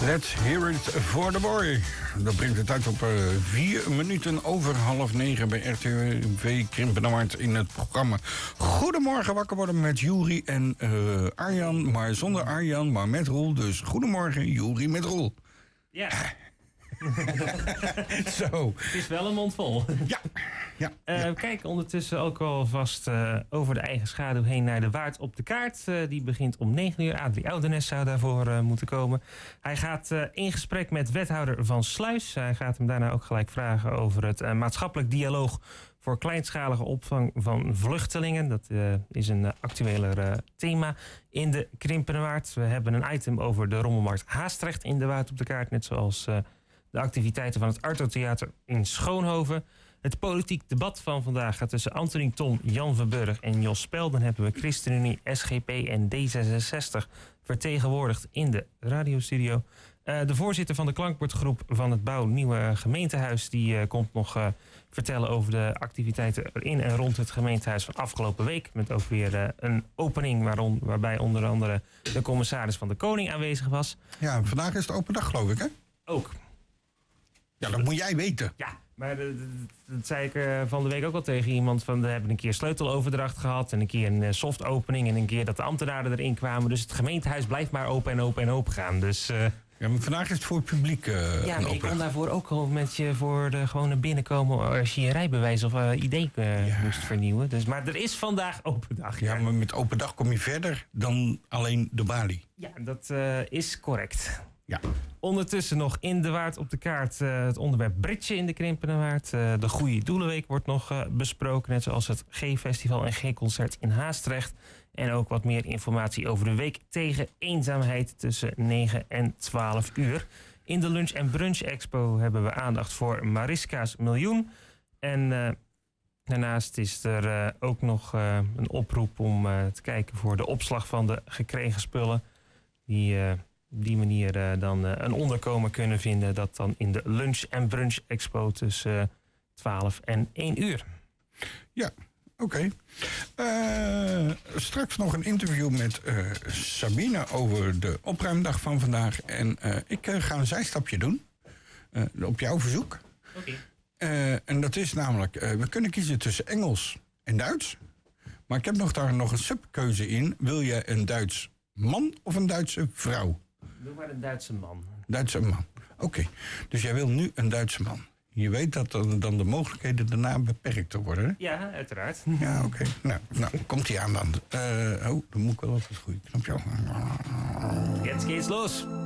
Let's hear it for the boy. Dat brengt het uit op 4 minuten over 8:30 bij RTV Krimpenaard in het programma Goedemorgen wakker worden met Juri en Arjan. Maar zonder Arjan, maar met Roel. Dus goedemorgen Juri met Roel. Ja. Zo. Het is wel een mond vol. Ja. We kijken ondertussen ook alvast over de eigen schaduw heen naar de Waard op de Kaart. Die begint om 9 uur. Adrie Oudenes zou daarvoor moeten komen. Hij gaat in gesprek met wethouder Van Sluis. Hij gaat hem daarna ook gelijk vragen over het maatschappelijk dialoog voor kleinschalige opvang van vluchtelingen. Dat is een actueler thema in de Krimpenerwaard. We hebben een item over de Rommelmarkt Haastrecht in de Waard op de Kaart. Net zoals de activiteiten van het Arto Theater in Schoonhoven. Het politiek debat van vandaag gaat tussen Antonie Ton, Jan Verburg en Jos Spel. Dan hebben we ChristenUnie, SGP en D66 vertegenwoordigd in de radiostudio. De voorzitter van de klankbordgroep van het Nieuwe Gemeentehuis die komt nog vertellen over de activiteiten in en rond het gemeentehuis van afgelopen week. Met ook weer een opening waarbij onder andere de commissaris van de Koning aanwezig was. Ja, vandaag is het open dag geloof ik hè? Ook. Ja, dat moet jij weten. Ja, maar dat zei ik van de week ook al tegen iemand. We hebben een keer sleuteloverdracht gehad en een keer een soft opening en een keer dat de ambtenaren erin kwamen. Dus het gemeentehuis blijft maar open en open en open gaan. Dus, ja, maar vandaag is het voor het publiek ja, maar ik kon daarvoor ook gewoon met je voor de gewone binnenkomen als je rijbewijs of ID moest vernieuwen. Dus, maar er is vandaag open dag. Ja, maar met open dag kom je verder dan alleen de balie. Ja, dat is correct. Ja. Ondertussen nog in de Waard op de Kaart het onderwerp Britje in de Krimpenerwaard. De Goede Doelenweek wordt nog besproken. Net zoals het G-festival en G-concert in Haastrecht. En ook wat meer informatie over de week tegen eenzaamheid tussen 9 en 12 uur. In de Lunch en Brunch Expo hebben we aandacht voor Mariska's Miljoen. En daarnaast is er ook nog een oproep om te kijken voor de opslag van de gekregen spullen. Die op die manier dan een onderkomen kunnen vinden. Dat dan in de Lunch en Brunch Expo tussen 12 en 1 uur. Ja, oké. Straks nog een interview met Sabine over de opruimdag van vandaag. En ik ga een zijstapje doen. Op jouw verzoek. Oké. En dat is namelijk, we kunnen kiezen tussen Engels en Duits. Maar ik heb daar nog een subkeuze in. Wil je een Duits man of een Duitse vrouw? Doe maar een Duitse man. Duitse man. Oké. Dus jij wil nu een Duitse man. Je weet dat dan de mogelijkheden daarna beperkter worden, hè? Ja, uiteraard. Ja, oké. Nou, komt-ie aan dan. Dan moet ik wel op het goede knopje. Jetzt geht's los.